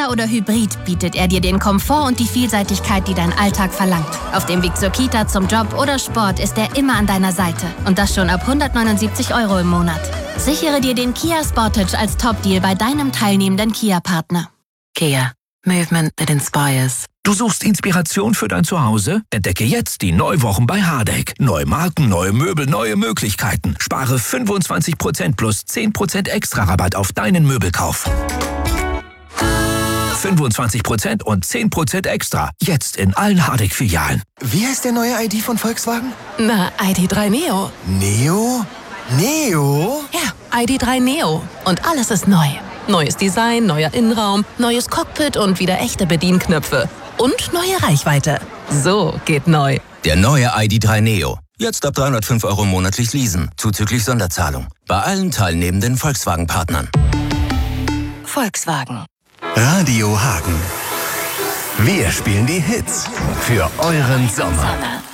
Verbrenner oder Hybrid bietet er dir den Komfort und die Vielseitigkeit, die dein Alltag verlangt. Auf dem Weg zur Kita, zum Job oder Sport ist er immer an deiner Seite. Und das schon ab 179 € im Monat. Sichere dir den Kia Sportage als Top-Deal bei deinem teilnehmenden Kia-Partner. Kia. Movement that inspires. Du suchst Inspiration für dein Zuhause? Entdecke jetzt die Neuwochen bei Hardegg. Neue Marken, neue Möbel, neue Möglichkeiten. Spare 25% plus 10% extra Rabatt auf deinen Möbelkauf. 25% und 10% extra. Jetzt in allen Hardegg-Filialen. Wie heißt der neue ID von Volkswagen? Na, ID.3 Neo. Neo? Neo? Ja, ID.3 Neo. Und alles ist neu. Neues Design, neuer Innenraum, neues Cockpit und wieder echte Bedienknöpfe. Und neue Reichweite. So geht neu. Der neue ID.3 Neo. Jetzt ab 305 € monatlich leasen, zuzüglich Sonderzahlung. Bei allen teilnehmenden Volkswagen-Partnern. Volkswagen. Radio Hagen. Wir spielen die Hits für euren Sommer.